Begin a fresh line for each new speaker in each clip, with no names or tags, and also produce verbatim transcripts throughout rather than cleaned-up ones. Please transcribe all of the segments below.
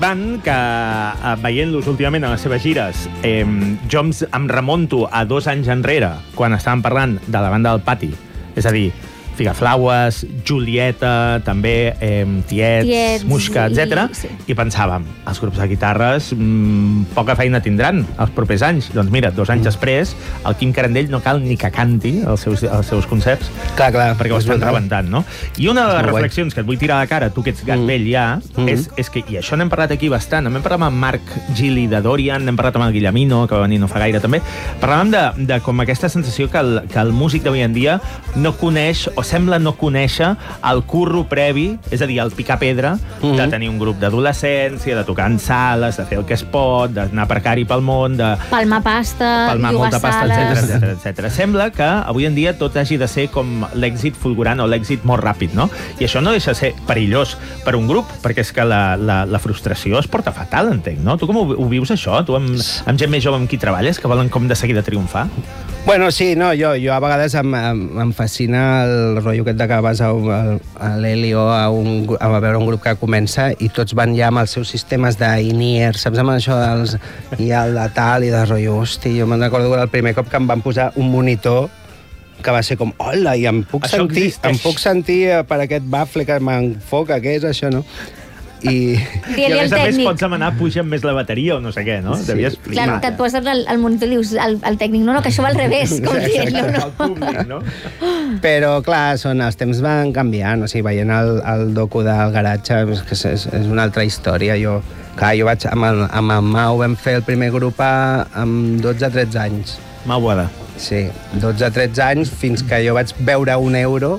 Van que, eh, veient-los últimament a les seves gires, eh, jo em, em remonto a dos anys enrere, quan estàvem parlant de la banda del Pati. És a dir, Figaflaues, Julieta, també eh, Tiets,
Tiets,
Muixca, etcètera.
i- sí.
I pensàvem, els grups de guitarres mmm, poca feina tindran els propers anys. Doncs mira, dos anys després, el Quim Carandell no cal ni que canti els seus, els seus concerts,
Clar, clar.
perquè ho
és
estan
veritat.
rebentant, no? I una de les
molt guai.
reflexions que et vull tirar a la cara, tu que ets gat
Mm.
vell ja,
Mm.
és, és que, i això n'hem parlat aquí bastant, n'hem parlat amb Marc Gili de Dorian, n'hem parlat amb el Guillemino, que va venir no fa gaire també, parlàvem de, de com aquesta sensació que el, que el músic d'avui en dia no coneix, o sembla no conèixer, el curro previ, és a dir, el picar pedra,
Mm.
de tenir un grup d'adolescència, de tocar en sales, de fer el que es pot, d'anar per cari pel món, de
Palmar pasta,
palmar
llogar
molta pasta,
sales...
etcètera, etcètera, etcètera. Sembla que avui en dia tot hagi de ser com l'èxit fulgurant o l'èxit molt ràpid, no? I això no deixa de ser perillós per un grup, perquè és que la, la, la frustració es porta fatal, entenc, no? Tu com ho, ho vius, això? Tu amb, amb gent més jove amb qui treballes, que volen com de seguida triomfar?
Bueno, sí, no, jo, jo a vegades em, em, em fascina el rotllo aquest de que vas a, un- a l'Helio a, un, a veure un grup que comença i tots van ja amb els seus sistemes d'in-ear, saps, amb això dels, i el de tal, i de rotllo, hosti, jo me'n recordo el primer cop que em van posar un monitor que va ser com, hola, i em puc,
Això
sentir,
existeix.
em puc sentir eh, per aquest bafle que m'enfoca, què és això, no? I...
I
Dient-li
a
al
més a més
tècnic.
pots demanar puja més la bateria o no sé què, no?
Sí.
Devies
Clar,
flipar.
te't poses el, el monitor i dius al, al tècnic, no, no, que això va al revés, com dient-lo, no?
El públic, no?
Però, clar, són, els temps van canviant. O sigui, veient el, el docu del garatge, és, que és, és una altra història. Jo, clar, jo vaig, amb el, amb el Mau vam fer el primer grup a, amb dotze tretze anys.
Mal boada.
Sí, dotze tretze anys, fins que jo vaig veure un euro,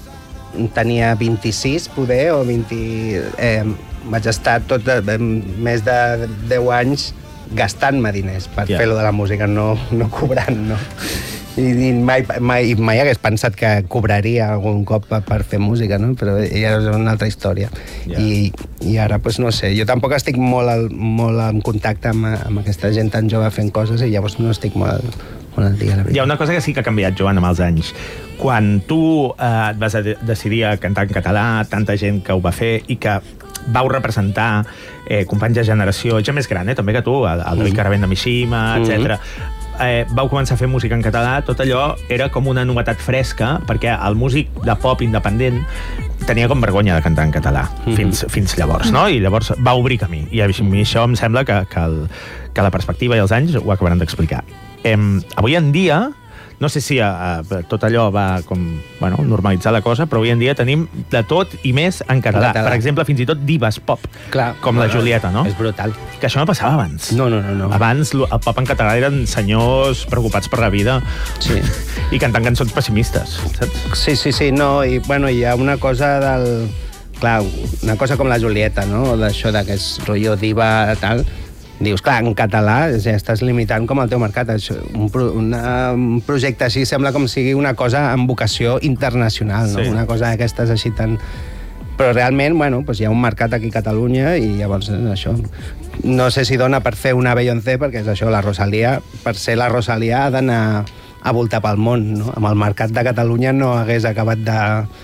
tenia vint-i-sis, poder, o vint... Eh, vaig estar tot de, més de deu anys gastant-me diners per
Ja.
yeah. fer-lo de la música, no, no cobrant, no? I, i mai, mai, mai hagués pensat que cobraria algun cop per, per fer música, no? Però ja és una altra història.
Ja.
I, I ara, doncs, no sé, jo tampoc estic molt, al, molt en contacte amb, amb aquesta gent tan jove fent coses i llavors no estic molt, molt al dia, la veritat.
Hi ha una cosa que sí que ha canviat, Joan, amb els anys. Quan tu eh, et vas a de decidir a cantar en català, tanta gent que ho va fer i que vau representar eh, companys de generació, gent més gran, eh, també que tu, el, el David Caravent de Mishima,
Mhm.
etcètera. Eh, vau començar a fer música en català, tot allò era com una novetat fresca, perquè el músic de pop independent tenia com vergonya de cantar en català,
Mhm.
fins, fins llavors, no? I llavors va obrir camí. I a mi això em sembla que, que, el, que la perspectiva i els anys ho acabaran d'explicar. Eh, avui en dia, no sé si a, a, tot allò va com, bueno, normalitzar la cosa, però avui en dia tenim de tot i més en català.
català.
Per exemple, fins i tot dives pop,
Clar,
com la Julieta, no?
És brutal.
Que això no passava abans.
No, no, no. no.
Abans lo- el pop en català eren senyors preocupats per la vida
Sí.
i cantant cançons pessimistes, saps?
Sí, sí, sí, no, i bueno, hi ha una cosa del... Clar, una cosa com la Julieta, no? D'això de que és rotllo diva, tal. Dius, clar, en català ja estàs limitant com el teu mercat. Això, un, pro, una, un projecte així sembla com sigui una cosa amb vocació internacional, no?
Sí.
Una cosa d'aquestes així tan... Però realment, bueno, doncs hi ha un mercat aquí a Catalunya i llavors eh, això... No sé si dona per fer una Beyoncé, perquè és això, la Rosalia, per ser la Rosalia ha d'anar a voltar pel món, no? Amb el mercat de Catalunya no hagués acabat de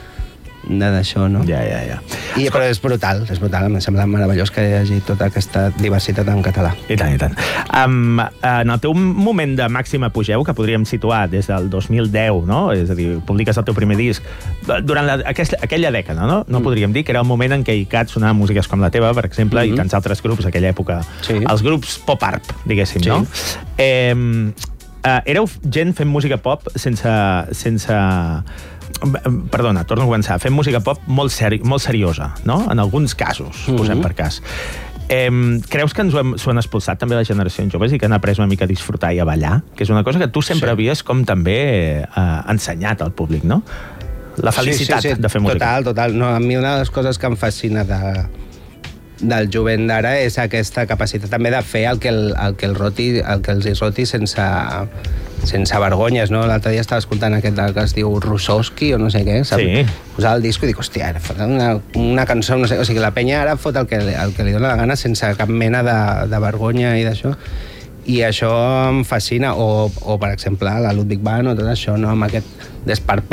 de d'això, no?
Ja, ja, ja.
I, però és brutal, és brutal. Em sembla meravellós que hi hagi tota aquesta diversitat en català.
I tant, i tant. Um, en el teu moment de màxima apogeu, que podríem situar des del dos mil deu, no? És a dir, publiques el teu primer disc, durant la, aquesta, aquella dècada, no? No mm. podríem dir que era el moment en què i Cat sonava músiques com la teva, per exemple, mm -hmm. i tants altres grups d'aquella època.
Sí.
Els grups pop-art, diguéssim,
Sí.
no? Eh, uh, éreu gent fent música pop sense... sense Perdona, torno a començar. Fem música pop molt, seri molt seriosa, no? En alguns casos, mm -hmm. posem per cas. Eh, creus que ens ho hem, s'ho han expulsat també les generacions joves i que han après una mica a disfrutar i a ballar? Que és una cosa que tu sempre
Sí.
havies com també eh, ensenyat al públic, no? La felicitat
sí, sí, sí.
de fer música.
Total, total. No, a mi una de les coses que em fascina de, del jovent d'ara és aquesta capacitat també de fer el que, el, el que, el roti, el que els hi roti sense, sense vergonyes, no? L'altre dia estava escoltant aquest que es diu Russowski o no sé què, saps?
Sí.
Posava el disco i dic, hòstia, ara fot una, una cançó, no sé, o sigui, la penya ara fot el que, el que li dóna la gana sense cap mena de, de vergonya i d'això. I això em fascina, o, o per exemple, la Ludwig Band o tot això, no? Amb aquest desparpall